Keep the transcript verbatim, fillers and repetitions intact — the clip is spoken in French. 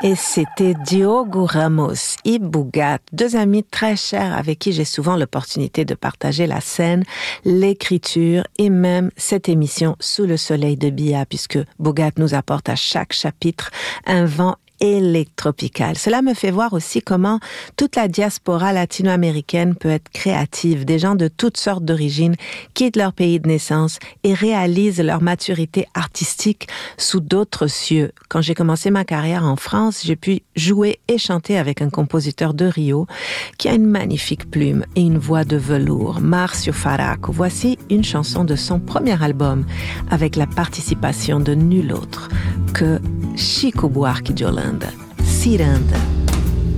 Et c'était Diogo Ramos et Bougat, deux amis très chers avec qui j'ai souvent l'opportunité de partager la scène, l'écriture et même cette émission Sous le soleil de Bia, puisque Bougat nous apporte à chaque chapitre un vent électropical. Cela me fait voir aussi comment toute la diaspora latino-américaine peut être créative. Des gens de toutes sortes d'origines quittent leur pays de naissance et réalisent leur maturité artistique sous d'autres cieux. Quand j'ai commencé ma carrière en France, j'ai pu jouer et chanter avec un compositeur de Rio qui a une magnifique plume et une voix de velours, Márcio Faraco. Voici une chanson de son premier album avec la participation de nul autre que Chico Buarque de Holanda, Ciranda.